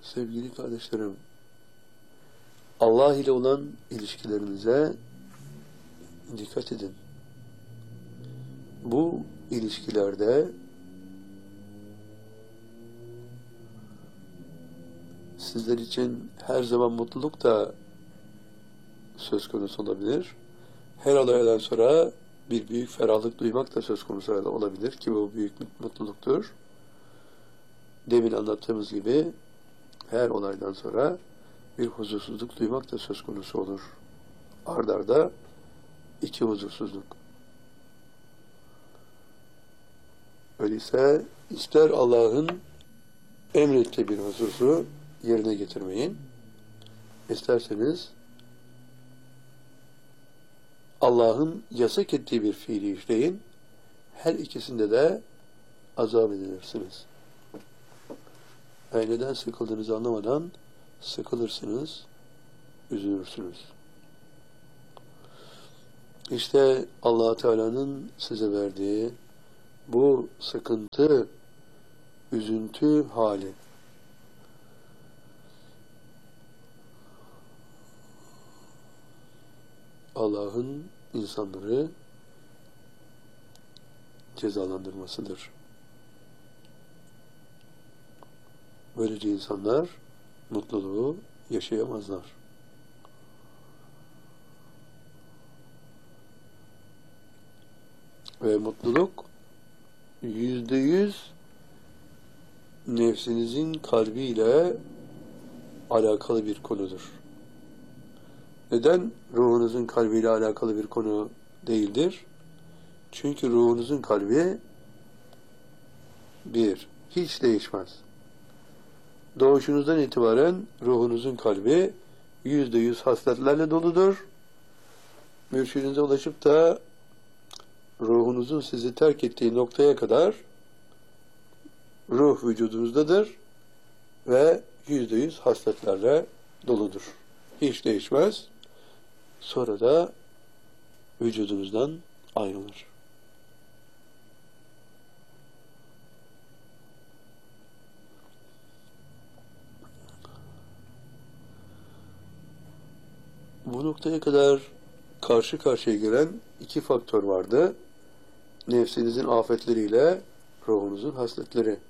Sevgili kardeşlerim, Allah ile olan ilişkilerinize dikkat edin. Bu ilişkilerde sizler için her zaman mutluluk da söz konusu olabilir. Her olaydan sonra bir büyük ferahlık duymak da söz konusu olabilir ki bu büyük mutluluktur. Demin anlattığımız gibi her olaydan sonra bir huzursuzluk duymak da söz konusu olur. Ard arda iki huzursuzluk. Öyleyse ister Allah'ın emrettiği bir hususu yerine getirmeyin, İsterseniz Allah'ın yasak ettiği bir fiili işleyin, her ikisinde de azap edilirsiniz. Yani neden sıkıldığınızı anlamadan sıkılırsınız, üzülürsünüz. İşte Allah Teala'nın size verdiği bu sıkıntı, üzüntü hali. Allah'ın insanları cezalandırmasıdır. Böylece insanlar mutluluğu yaşayamazlar. Ve mutluluk %100 nefsinizin kalbiyle alakalı bir konudur. Neden ruhunuzun kalbiyle alakalı bir konu değildir? Çünkü ruhunuzun kalbi hiç değişmez. Doğuşunuzdan itibaren ruhunuzun kalbi %100 hasletlerle doludur. Mürşidinize ulaşıp da ruhunuzun sizi terk ettiği noktaya kadar ruh vücudunuzdadır ve %100 hasletlerle doludur. Hiç değişmez. Sonra da vücudunuzdan ayrılır. Bu noktaya kadar karşı karşıya gelen iki faktör vardı. Nefsinizin afetleriyle ruhunuzun hasletleri.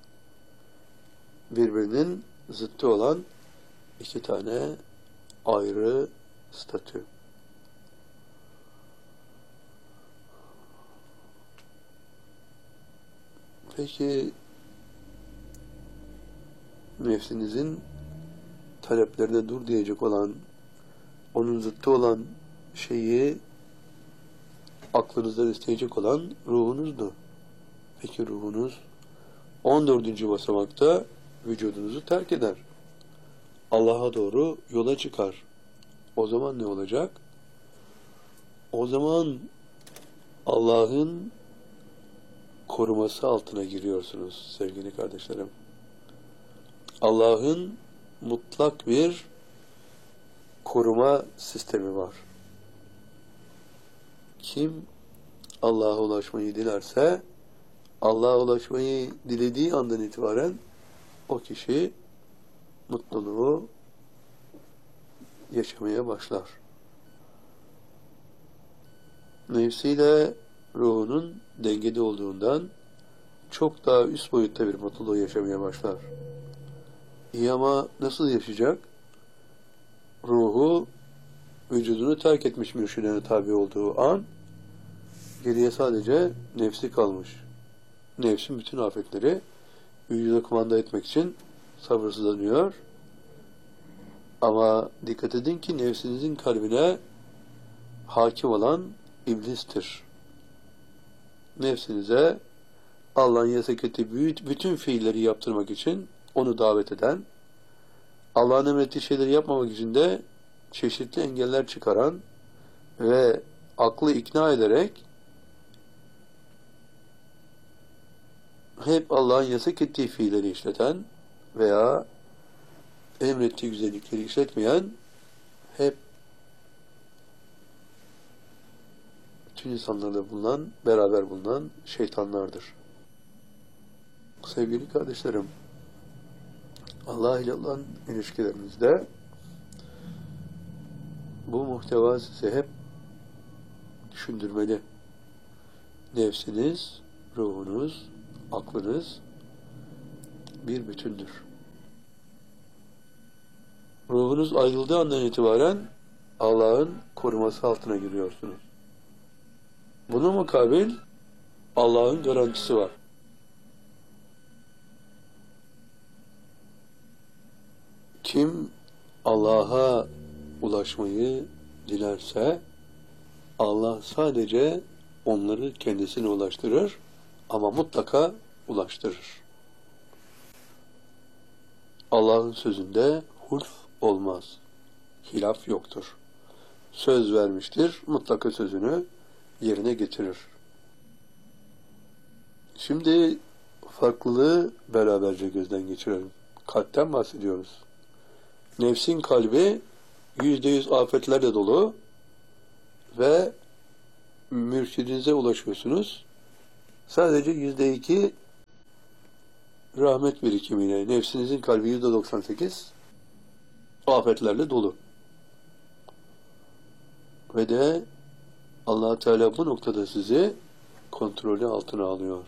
Birbirinin zıttı olan iki tane ayrı statü. Peki nefsinizin taleplerine dur diyecek olan, onun zıttı olan şeyi aklınızdan isteyecek olan ruhunuzdu. Peki ruhunuz 14. basamakta vücudunuzu terk eder. Allah'a doğru yola çıkar. O zaman ne olacak? O zaman Allah'ın koruması altına giriyorsunuz sevgili kardeşlerim. Allah'ın mutlak bir koruma sistemi var. Kim Allah'a ulaşmayı dilerse, Allah'a ulaşmayı dilediği andan itibaren o kişi mutluluğu yaşamaya başlar. Nefsiyle ruhunun dengede olduğundan çok daha üst boyutta bir mutluluğu yaşamaya başlar. İyi ama nasıl yaşayacak? Ruhu vücudunu terk etmiş mürşidine tabi olduğu an geriye sadece nefsi kalmış. Nefsin bütün afetleri vücuda kumanda etmek için sabırsızlanıyor. Ama dikkat edin ki nefsinizin kalbine hakim olan iblistir. Nefsinize Allah'ın yasak ettiği bütün fiilleri yaptırmak için onu davet eden, Allah'ın emrettiği şeyleri yapmamak için de çeşitli engeller çıkaran ve aklı ikna ederek hep Allah'ın yasak ettiği fiilleri işleten veya emrettiği güzellikleri işletmeyen hep bütün insanlarla beraber bulunan şeytanlardır. Sevgili kardeşlerim, Allah ile olan ilişkilerinizde bu muhteva size hep düşündürmeli. Nefsiniz, ruhunuz, aklınız bir bütündür. Ruhunuz ayrıldığı andan itibaren Allah'ın koruması altına giriyorsunuz. Buna mukabil Allah'ın garantisi var. Kim Allah'a ulaşmayı dilerse Allah sadece onları kendisine ulaştırır ama mutlaka ulaştırır. Allah'ın sözünde hulf olmaz. Hilaf yoktur. Söz vermiştir, mutlaka sözünü yerine getirir. Şimdi farklılığı beraberce gözden geçirelim. Kalpten bahsediyoruz. Nefsin kalbi %100 afetlerle dolu ve mürşidinize ulaşıyorsunuz. Sadece %2 rahmet birikimiyle. Nefsinizin kalbi %98 afetlerle dolu. Ve de Allah Teala bu noktada sizi kontrolü altına alıyor.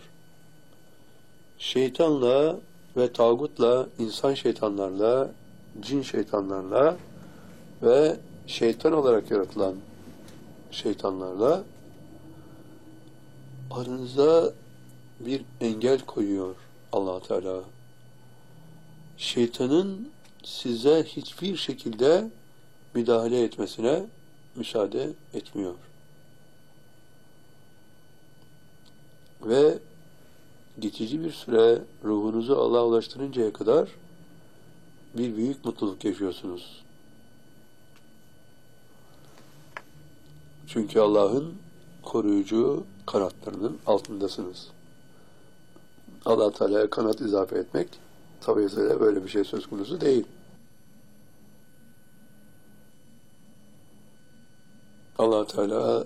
Şeytanla ve tağutla, insan şeytanlarla, cin şeytanlarla ve şeytan olarak yaratılan şeytanlarla aranıza bir engel koyuyor Allah Teala. Şeytanın size hiçbir şekilde müdahale etmesine müsaade etmiyor. Ve geçici bir süre ruhunuzu Allah'a ulaştırıncaya kadar bir büyük mutluluk yaşıyorsunuz. Çünkü Allah'ın koruyucu kanatlarının altındasınız. Allah Teala'ya kanat izafe etmek tabiatıyla böyle bir şey söz konusu değil. Allah Teala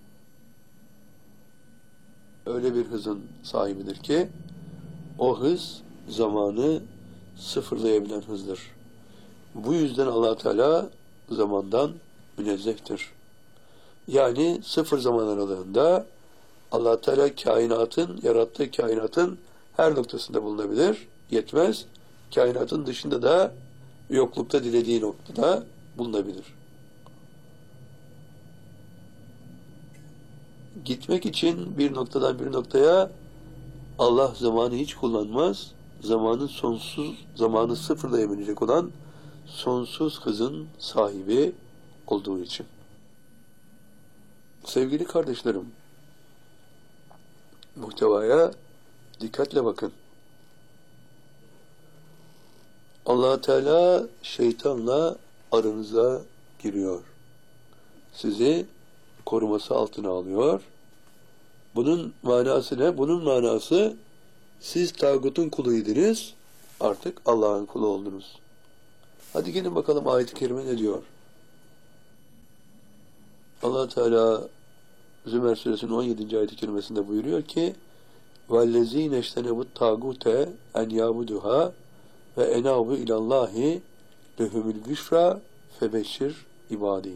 öyle bir hızın sahibidir ki o hız zamanı sıfırlayabilen hızdır. Bu yüzden Allah Teala zamandan münezzehtir. Yani sıfır zaman aralığında Allah Teala kainatın, yarattığı kainatın her noktasında bulunabilir. Yetmez. Kainatın dışında da yoklukta dilediği noktada bulunabilir. Gitmek için bir noktadan bir noktaya Allah zamanı hiç kullanmaz. Zamanı sıfırlayabilecek olan sonsuz hızın sahibi olduğu için. Sevgili kardeşlerim, muhtevaya dikkatle bakın. Allah Teala şeytanla aranıza giriyor. Sizi koruması altına alıyor. Bunun manası ne? Bunun manası siz tağutun kuluydunuz, artık Allah'ın kulu oldunuz. Hadi gelin bakalım ayet-i kerime ne diyor? Allah Teala Zümer suresinin 17. ayet-i kerimesinde buyuruyor ki وَالَّذ۪ينَ اَجْتَنَبُوا الطَّاغُوتَ اَنْ يَعْبُدُهَا وَاَنَابُوا اِلَى اللّٰهِ لَهُمُ الْبُشْرَى فَبَشِّرْ ibadi.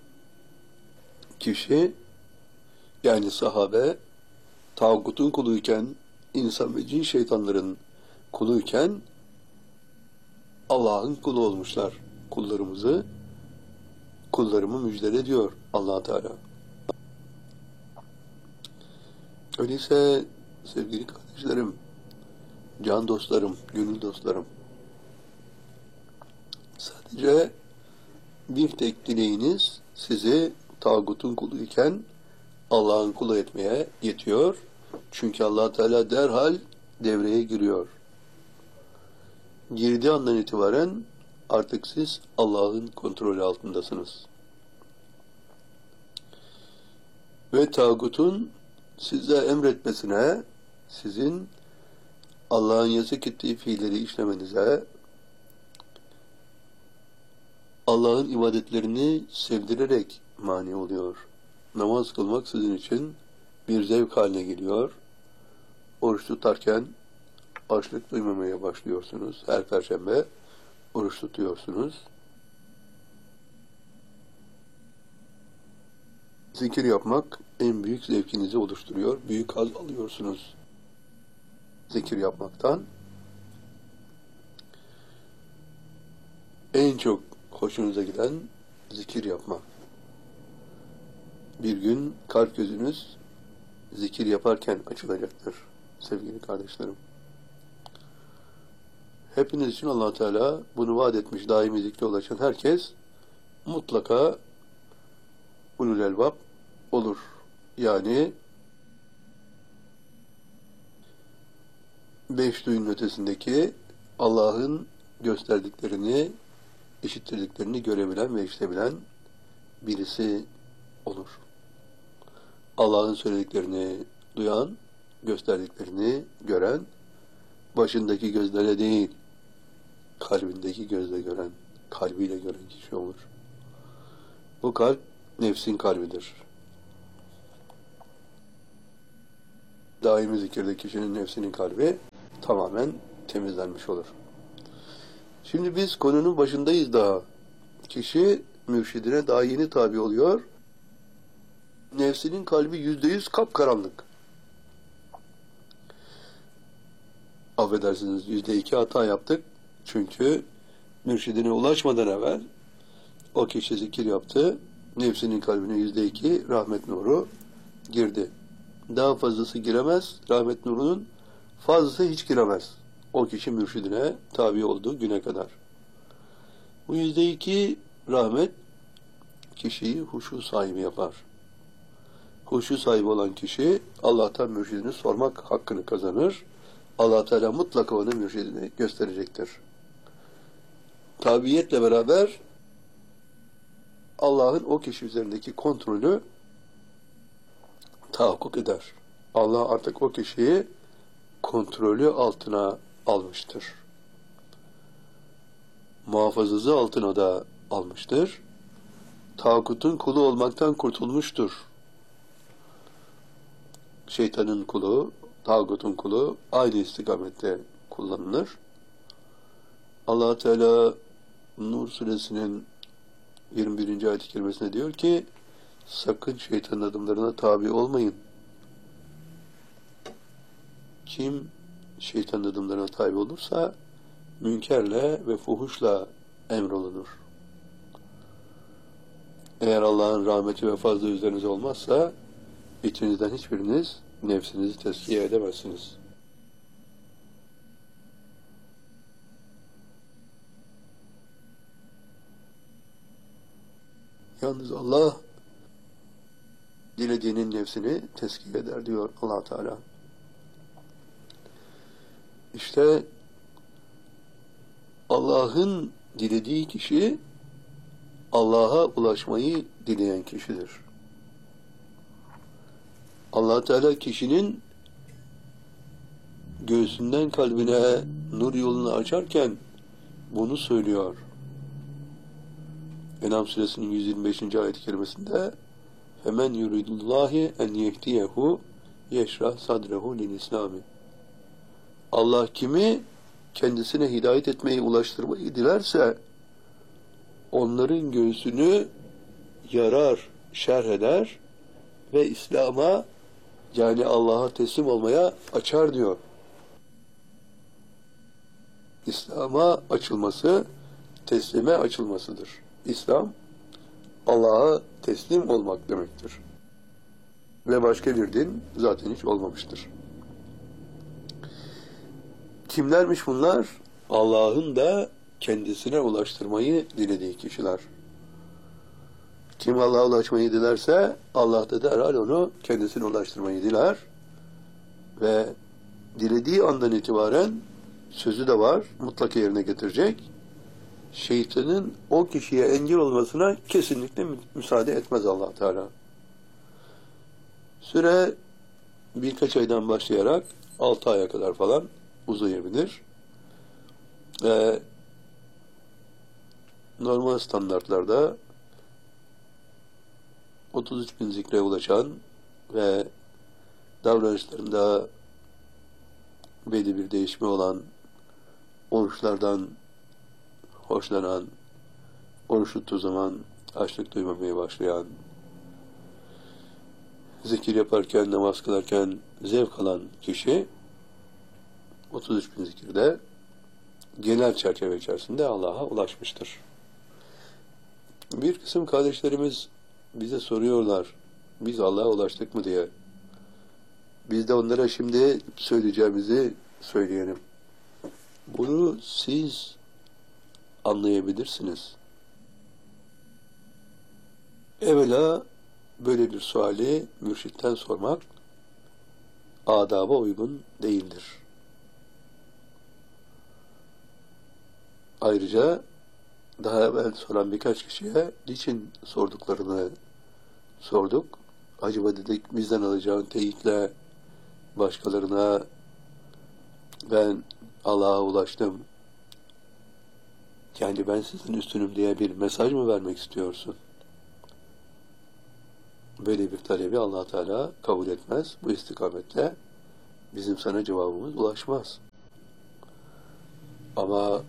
Kişi, yani sahabe, tağutun kuluyken, insan ve cin şeytanların kuluyken Allah'ın kulu olmuşlar. Kullarımı müjdele diyor Allah Teala. Öyleyse sevgili kardeşlerim, can dostlarım, gönül dostlarım, sadece bir tek dileğiniz sizi tağutun kuluyken Allah'ın kulu etmeye yetiyor. Çünkü Allah Teala derhal devreye giriyor. Girdiği andan itibaren artık siz Allah'ın kontrolü altındasınız. Ve tağutun size emretmesine, sizin Allah'ın yasak ettiği fiilleri işlemenize, Allah'ın ibadetlerini sevdirerek mani oluyor. Namaz kılmak sizin için bir zevk haline geliyor. Oruç tutarken açlık duymamaya başlıyorsunuz. Her perşembe oruç tutuyorsunuz. Zikir yapmak en büyük zevkinizi oluşturuyor. Büyük haz alıyorsunuz zikir yapmaktan. En çok hoşunuza giden zikir yapmak. Bir gün kalp gözünüz zikir yaparken açılacaktır sevgili kardeşlerim. Hepiniz için Allah Teala bunu vaat etmiş, daimi zikre ulaşan herkes mutlaka ulul elbab olur. Yani 5 duyunun ötesindeki Allah'ın gösterdiklerini, işittirdiklerini görebilen ve işitebilen birisi olur. Allah'ın söylediklerini duyan, gösterdiklerini gören, başındaki gözlerle değil, kalbindeki gözle gören, kalbiyle gören kişi olur. Bu kalp nefsin kalbidir. Daimi zikirde kişinin nefsinin kalbi tamamen temizlenmiş olur. Şimdi biz konunun başındayız daha. Kişi mürşidine daha yeni tabi oluyor. Nefsinin kalbi %100 kapkaranlık. Affedersiniz, %2 hata yaptık. Çünkü mürşidine ulaşmadan evvel o kişi zikir yaptı. Nefsinin kalbine %2 rahmet nuru girdi. Daha fazlası giremez. Rahmet nurunun fazlası hiç giremez. O kişi mürşidine tabi olduğu güne kadar. Bu %2 rahmet kişiyi huşu sahibi yapar. Huşu sahibi olan kişi Allah'tan mürşidini sormak hakkını kazanır. Allah Teala mutlaka ona mürşidini gösterecektir. Tabiiyetle beraber Allah'ın o kişi üzerindeki kontrolü tahakkuk eder. Allah artık o kişiyi kontrolü altına almıştır. Muhafazası altına da almıştır. Tağutun kulu olmaktan kurtulmuştur. Şeytanın kulu, tağutun kulu aynı istikamette kullanılır. Allah Teala Nur suresinin 21. ayet-i kerimesinde diyor ki, sakın şeytanın adımlarına tabi olmayın. Kim şeytanın adımlarına tabi olursa münkerle ve fuhuşla emrolunur. Eğer Allah'ın rahmeti ve fazla üzerinize olmazsa içinizden hiçbiriniz nefsinizi tezkiye edemezsiniz. Yalnız Allah dilediğinin nefsini tezkiye eder diyor Allah Teala. İşte Allah'ın dilediği kişi Allah'a ulaşmayı dileyen kişidir. Allah Teala kişinin göğsünden kalbine nur yolunu açarken bunu söylüyor. En'am suresinin 125. ayet-i kerimesinde "Femen yuridullahi en yehdiyehu yeşrah sadrehu lil İslami." Allah kimi kendisine hidayet etmeyi, ulaştırmayı dilerse onların göğsünü yarar, şerh eder ve İslam'a, yani Allah'a teslim olmaya açar diyor. İslam'a açılması, teslime açılmasıdır. İslam, Allah'a teslim olmak demektir. Ve başka bir din zaten hiç olmamıştır. Kimlermiş bunlar? Allah'ın da kendisine ulaştırmayı dilediği kişiler. Kim Allah'a ulaşmayı dilerse Allah da derhal onu kendisine ulaştırmayı diler ve dilediği andan itibaren sözü de var, mutlaka yerine getirecek. Şeytanın o kişiye engel olmasına kesinlikle müsaade etmez Allah Teala. Süre birkaç aydan başlayarak 6 aya kadar falan uzayabilir. Normal standartlarda 33.000 zikre ulaşan ve davranışlarında belli bir değişme olan, oruçlardan hoşlanan, oruç tuttuğu zaman açlık duymamaya başlayan, zikir yaparken, namaz kılarken zevk alan kişi 33 bin zikirde genel çerçeve içerisinde Allah'a ulaşmıştır. Bir kısım kardeşlerimiz bize soruyorlar, biz Allah'a ulaştık mı diye. Biz de onlara şimdi söyleyeceğimizi söyleyelim. Bunu siz anlayabilirsiniz. Evvela böyle bir suali mürşitten sormak adaba uygun değildir. Ayrıca daha evvel soran birkaç kişiye niçin sorduklarını sorduk. Acaba dedik bizden alacağın teyitle başkalarına ben Allah'a ulaştım, yani ben sizin üstünüm diye bir mesaj mı vermek istiyorsun? Böyle bir talebi Allah Teala kabul etmez. Bu istikametle bizim sana cevabımız ulaşmaz. Ama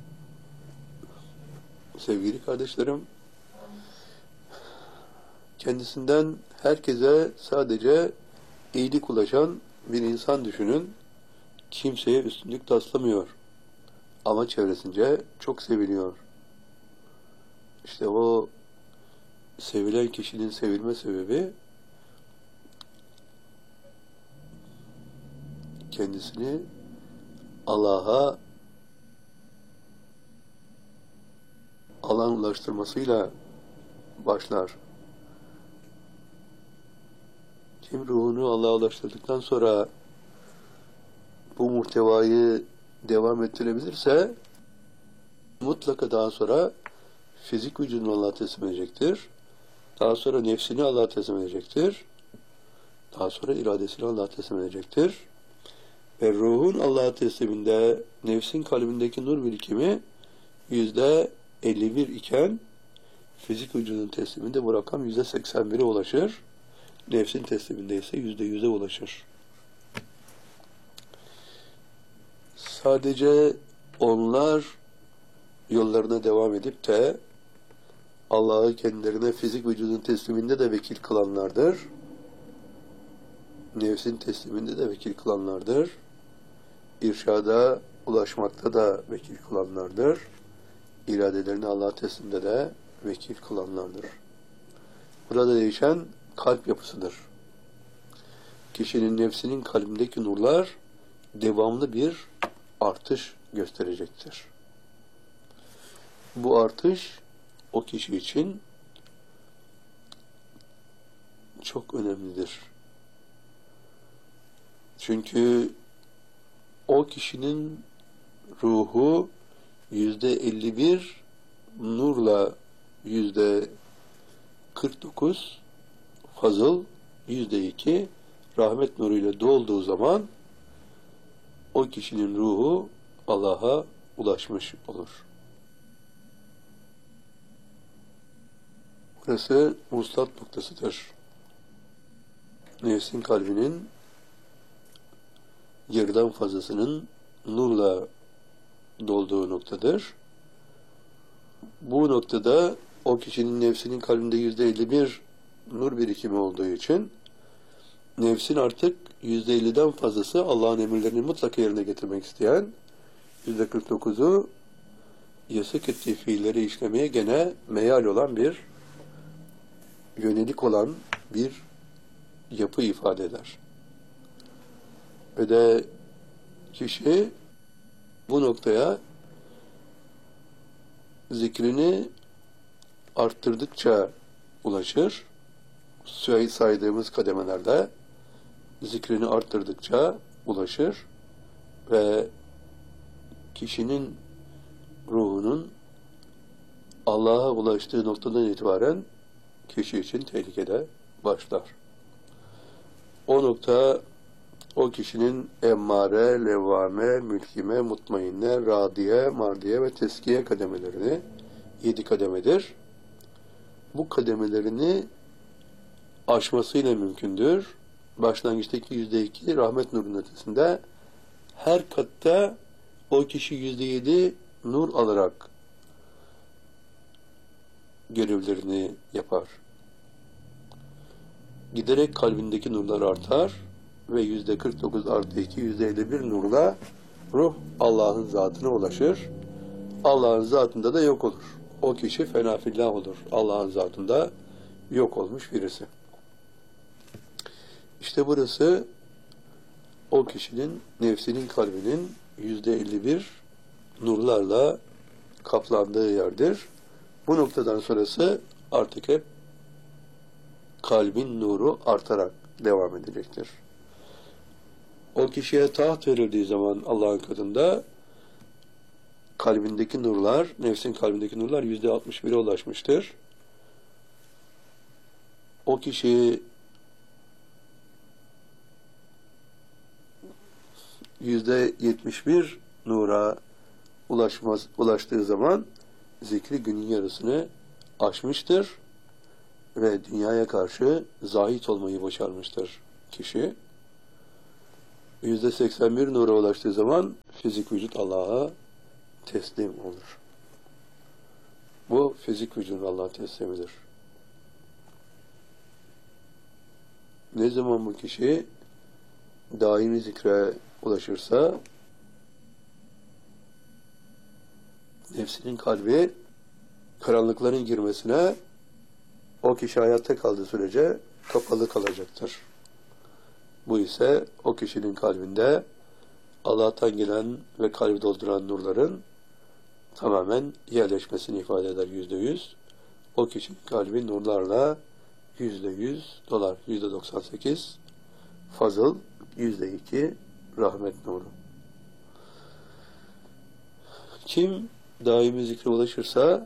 sevgili kardeşlerim, kendisinden herkese sadece iyilik ulaşan bir insan düşünün. Kimseye üstünlük taslamıyor. Ama çevresince çok seviliyor. İşte o sevilen kişinin sevilme sebebi kendisini Allah'a alan ulaştırmasıyla başlar. Kim ruhunu Allah'a ulaştırdıktan sonra bu muhtevayı devam ettirebilirse mutlaka daha sonra fizik vücudunu Allah'a teslim edecektir. Daha sonra nefsini Allah'a teslim edecektir. Daha sonra iradesini Allah'a teslim edecektir. Ve ruhun Allah'a tesliminde nefsin kalbindeki nur birikimi %51 iken fizik vücudun tesliminde bu rakam %81'e ulaşır. Nefsin tesliminde ise %100'e ulaşır. Sadece onlar yollarına devam edip de Allah'ı kendilerine fizik vücudun tesliminde de vekil kılanlardır. Nefsin tesliminde de vekil kılanlardır. İrşada ulaşmakta da vekil kılanlardır. İradelerini Allah'a teslimde de vekil kılanlardır. Burada değişen kalp yapısıdır. Kişinin nefsinin kalbindeki nurlar devamlı bir artış gösterecektir. Bu artış o kişi için çok önemlidir. Çünkü o kişinin ruhu %51 nurla %49 fazıl, %2 rahmet nuruyla dolduğu zaman o kişinin ruhu Allah'a ulaşmış olur. Burası vuslat noktasıdır. Nefsin kalbinin yarıdan fazlasının nurla dolduğu noktadır. Bu noktada o kişinin nefsinin kalbinde %51 nur birikimi olduğu için nefsin artık %50'den fazlası Allah'ın emirlerini mutlaka yerine getirmek isteyen, %49'u yasak ettiği fiilleri işlemeye gene meyal olan bir, yönelik olan bir yapı ifade eder. Ve de kişi bu noktaya zikrini arttırdıkça ulaşır. Saydığımız kademelerde zikrini arttırdıkça ulaşır ve kişinin ruhunun Allah'a ulaştığı noktadan itibaren kişi için tehlikede başlar. O nokta o kişinin emmare, levvame, mülkime, mutmainne, radiye, mardiye ve teskiye kademelerini 7 kademedir. Bu kademelerini aşmasıyla mümkündür. Başlangıçtaki %2 rahmet nurunun ötesinde her katta o kişi %7 nur alarak görevlerini yapar. Giderek kalbindeki nurlar artar ve %49 artı 2, %51 nurla ruh Allah'ın zatına ulaşır. Allah'ın zatında da yok olur. O kişi fena fillah olur. Allah'ın zatında yok olmuş birisi. İşte burası o kişinin, nefsinin, kalbinin %51 nurlarla kaplandığı yerdir. Bu noktadan sonrası artık hep kalbin nuru artarak devam edecektir. O kişiye taht verildiği zaman Allah'ın katında kalbindeki nurlar, nefsin kalbindeki nurlar %61'e ulaşmıştır. O kişi %71 nura ulaştığı zaman zikri günün yarısını aşmıştır ve dünyaya karşı zahit olmayı başarmıştır kişi. %81 nura ulaştığı zaman fizik vücut Allah'a teslim olur. Bu fizik vücudun Allah'a teslimidir. Ne zaman bu kişi daimi zikre ulaşırsa nefsinin kalbi karanlıkların girmesine o kişi hayatta kaldığı sürece kapalı kalacaktır. Bu ise o kişinin kalbinde Allah'tan gelen ve kalbi dolduran nurların tamamen yerleşmesini ifade eder %100. O kişinin kalbi nurlarla %100 dolar, %98 fazıl, %2 rahmet nuru. Kim daimi zikre ulaşırsa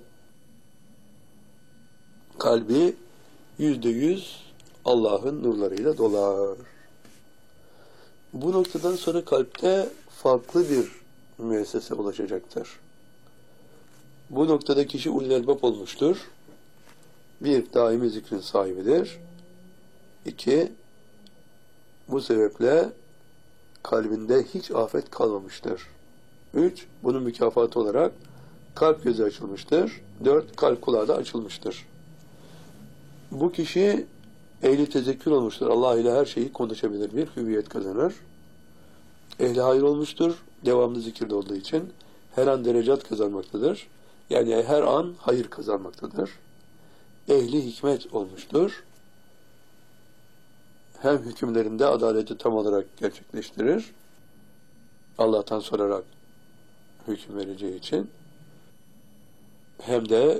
kalbi %100 Allah'ın nurlarıyla dolar. Bu noktadan sonra kalpte farklı bir müessese ulaşacaktır. Bu noktada kişi ulul elbab olmuştur. Bir, daimi zikrin sahibidir. İki, bu sebeple kalbinde hiç afet kalmamıştır. Üç, bunun mükafatı olarak kalp gözü açılmıştır. Dört, kalp kulağı da açılmıştır. Bu kişi ehli tezekkür olmuştur. Allah ile her şeyi konuşabilir, bir hüviyet kazanır. Ehli hayır olmuştur. Devamlı zikirde olduğu için her an derecat kazanmaktadır. Yani her an hayır kazanmaktadır. Ehli hikmet olmuştur. Hem hükümlerinde adaleti tam olarak gerçekleştirir. Allah'tan sorarak hüküm vereceği için. Hem de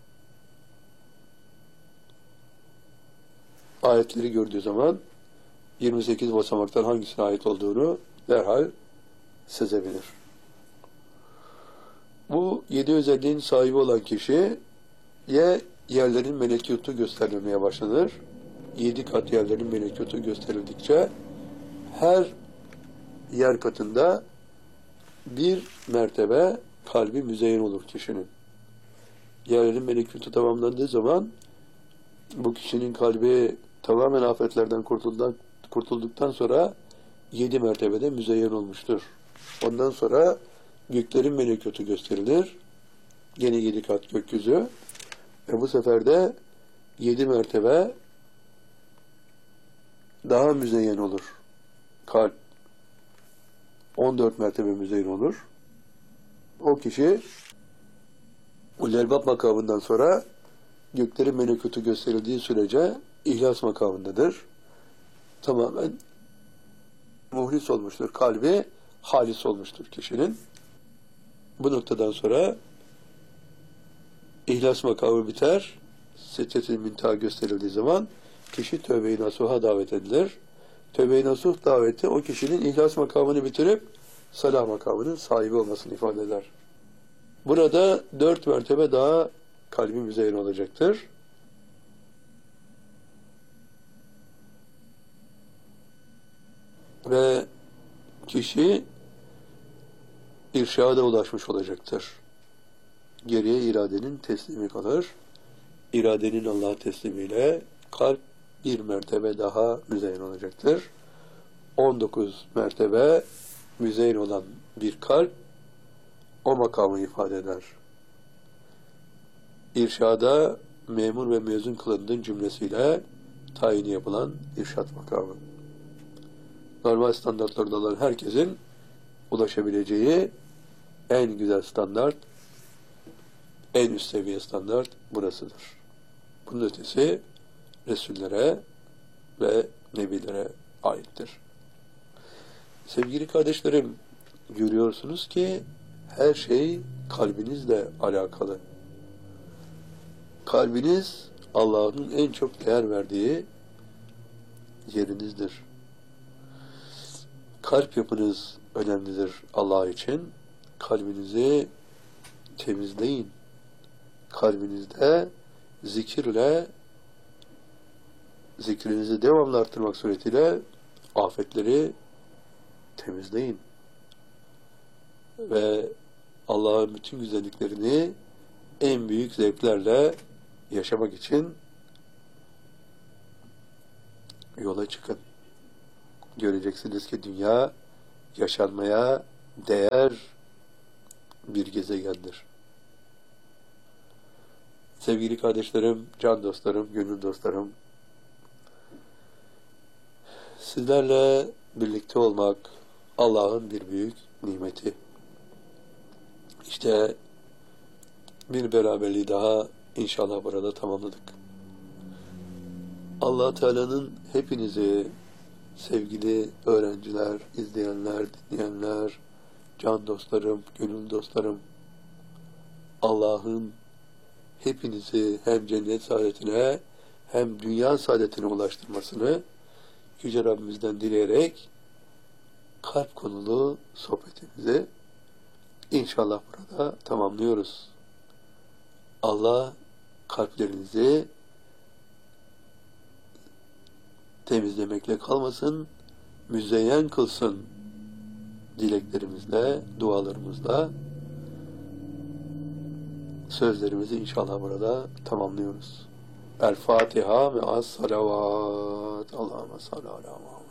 ayetleri gördüğü zaman 28 basamaktan hangisine ait olduğunu derhal sezebilir. Bu 7 özelliğin sahibi olan kişiye yerlerin melekutu gösterilmeye başlanır. 7 kat yerlerin melekutu gösterildikçe her yer katında bir mertebe kalbi müzeyyen olur kişinin. Yerlerin melekutu tamamlandığı zaman bu kişinin kalbi tamamen afetlerden kurtulduktan sonra 7 mertebede müzeyyen olmuştur. Ondan sonra göklerin melekutu gösterilir. Gene 7 kat gökyüzü. Ve bu sefer de 7 mertebe daha müzeyyen olur. Kalp 14 mertebe müzeyyen olur. O kişi ulul elbab makamından sonra göklerin melekutu gösterildiği sürece ihlas makamındadır. Tamamen muhlis olmuştur. Kalbi halis olmuştur kişinin. Bu noktadan sonra ihlas makamı biter. Siddeti Münteha gösterildiği zaman kişi tövbe-i nasuha davet edilir. Tövbe-i nasuh daveti o kişinin ihlas makamını bitirip salah makamının sahibi olmasını ifade eder. Burada 4 mertebe daha kalbi müzeyyen olacaktır. Ve kişi irşada ulaşmış olacaktır. Geriye iradenin teslimi kalır. İradenin Allah'a teslimiyle kalp bir mertebe daha müzeyyen olacaktır. 19 mertebe müzeyyen olan bir kalp o makamı ifade eder. İrşada memur ve mezun kılındığın cümlesiyle tayini yapılan irşad makamı. Normal standartlarda olan herkesin ulaşabileceği en güzel standart, en üst seviye standart burasıdır. Bunun ötesi Resullere ve Nebilere aittir. Sevgili kardeşlerim, görüyorsunuz ki her şey kalbinizle alakalı. Kalbiniz Allah'ın en çok değer verdiği yerinizdir. Kalp yapınız önemlidir Allah için. Kalbinizi temizleyin. Kalbinizde zikrinizi devamlı arttırmak suretiyle afetleri temizleyin. Ve Allah'ın bütün güzelliklerini en büyük zevklerle yaşamak için yola çıkın. Göreceksiniz ki dünya yaşanmaya değer bir gezegendir. Sevgili kardeşlerim, can dostlarım, gönül dostlarım, sizlerle birlikte olmak Allah'ın bir büyük nimeti. İşte bir beraberliği daha inşallah burada tamamladık. Allah Teala'nın hepinizi, sevgili öğrenciler, izleyenler, dinleyenler, can dostlarım, gönül dostlarım, Allah'ın hepinizi hem cennet saadetine hem dünya saadetine ulaştırmasını Yüce Rabbimizden dileyerek kalp konulu sohbetimizi inşallah burada tamamlıyoruz. Allah kalplerinizi temizlemekle kalmasın, müzeyyen kılsın dileklerimizle, dualarımızla sözlerimizi inşallah burada tamamlıyoruz. El Fatiha ve as salavat. Allahümme salli ala Muhammed.